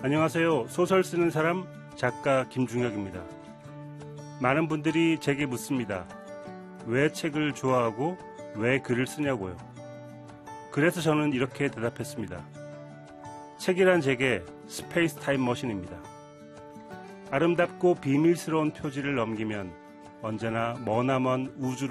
안녕하세요. 소설 쓰는 사람 작가 김중혁입니다. 많은 분들이 제게 묻습니다. 왜 책을 좋아하고 왜 글을 쓰냐고요. 그래서 저는 이렇게 대답했습니다. 책이란 제게 스페이스 타임 머신입니다. 아름답고 비밀스러운 표지를 넘기면 언제나 머나먼 우주를